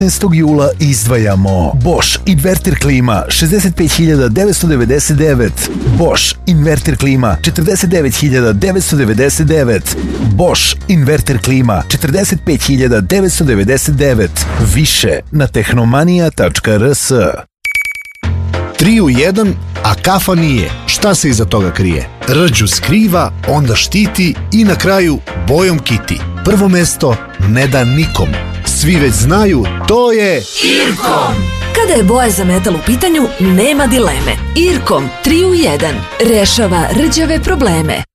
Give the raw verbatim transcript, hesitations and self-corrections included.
petnaestog jula izdvajamo Bosch inverter klima šezdeset pet hiljada devetsto devedeset devet, Bosch inverter klima četrdeset devet hiljada devetsto devedeset devet, Bosch inverter klima četrdeset pet hiljada devetsto devedeset devet. Više na tehnomanija tačka r s. Tri u jedan, a kafa nije. Šta se iza toga krije? Rđu skriva, onda štiti i na kraju bojom kiti. Prvo mesto ne da nikom. Svi već znaju, to je Irkom. Kada je boja za metal u pitanju, nema dileme. Irkom tri u jedan rešava rđave probleme.